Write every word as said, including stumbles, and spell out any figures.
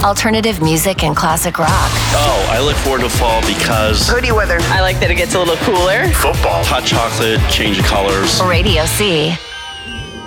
alternative music and classic rock. Oh, I look forward to fall because hoodie weather. I like that it gets a little cooler. Football, hot chocolate, change of colors. Radio C.